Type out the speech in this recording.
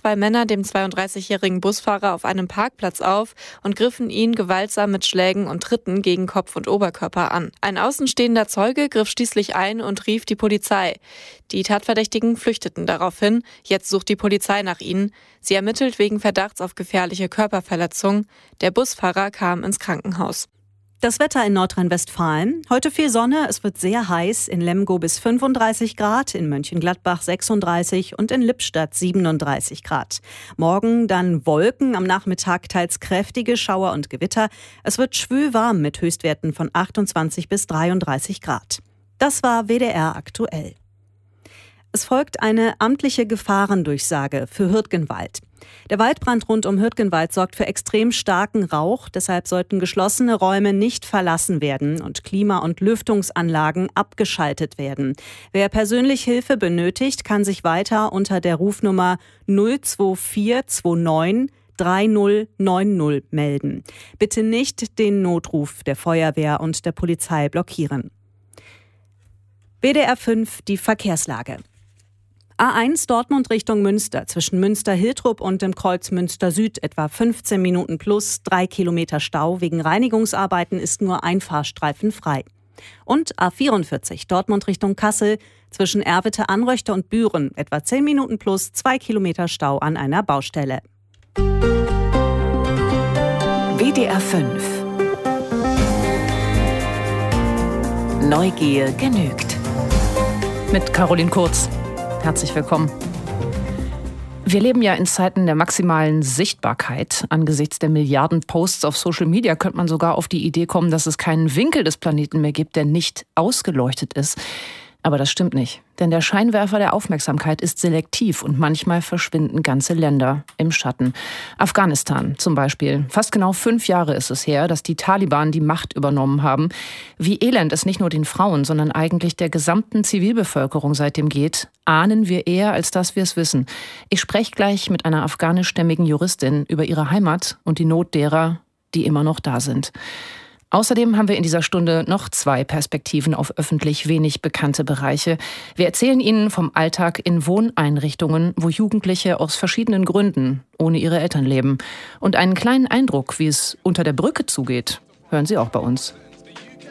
2 Männer dem 32-jährigen Busfahrer auf einem Parkplatz auf und griffen ihn gewaltsam mit Schlägen und Tritten gegen Kopf und Oberkörper an. Ein außenstehender Zeuge griff schließlich ein und rief die Polizei. Die Tatverdächtigen flüchteten daraufhin. Jetzt sucht die Polizei nach ihnen. Sie ermittelt wegen Verdachts auf gefährliche Körperverletzung. Der Busfahrer kam ins Krankenhaus. Das Wetter in Nordrhein-Westfalen. Heute viel Sonne, es wird sehr heiß. In Lemgo bis 35 Grad, in Mönchengladbach 36 und in Lippstadt 37 Grad. Morgen dann Wolken, am Nachmittag teils kräftige Schauer und Gewitter. Es wird schwülwarm mit Höchstwerten von 28 bis 33 Grad. Das war WDR aktuell. Es folgt eine amtliche Gefahrendurchsage für Hürtgenwald. Der Waldbrand rund um Hürtgenwald sorgt für extrem starken Rauch. Deshalb sollten geschlossene Räume nicht verlassen werden und Klima- und Lüftungsanlagen abgeschaltet werden. Wer persönlich Hilfe benötigt, kann sich weiter unter der Rufnummer 02429 3090 melden. Bitte nicht den Notruf der Feuerwehr und der Polizei blockieren. WDR 5, die Verkehrslage. A1 Dortmund Richtung Münster, zwischen Münster-Hiltrup und dem Kreuz Münster-Süd etwa 15 Minuten plus, 3 Kilometer Stau. Wegen Reinigungsarbeiten ist nur ein Fahrstreifen frei. Und A44 Dortmund Richtung Kassel, zwischen Erwitte-Anröchte und Büren etwa 10 Minuten plus, 2 Kilometer Stau an einer Baustelle. WDR 5 Neugier genügt. Mit Caroline Kurz. Herzlich willkommen. Wir leben ja in Zeiten der maximalen Sichtbarkeit. Angesichts der Milliarden Posts auf Social Media könnte man sogar auf die Idee kommen, dass es keinen Winkel des Planeten mehr gibt, der nicht ausgeleuchtet ist. Aber das stimmt nicht. Denn der Scheinwerfer der Aufmerksamkeit ist selektiv und manchmal verschwinden ganze Länder im Schatten. Afghanistan zum Beispiel. Fast genau 5 Jahre ist es her, dass die Taliban die Macht übernommen haben. Wie elend es nicht nur den Frauen, sondern eigentlich der gesamten Zivilbevölkerung seitdem geht, ahnen wir eher, als dass wir es wissen. Ich spreche gleich mit einer afghanischstämmigen Juristin über ihre Heimat und die Not derer, die immer noch da sind. Außerdem haben wir in dieser Stunde noch 2 Perspektiven auf öffentlich wenig bekannte Bereiche. Wir erzählen Ihnen vom Alltag in Wohneinrichtungen, wo Jugendliche aus verschiedenen Gründen ohne ihre Eltern leben. Und einen kleinen Eindruck, wie es unter der Brücke zugeht, hören Sie auch bei uns.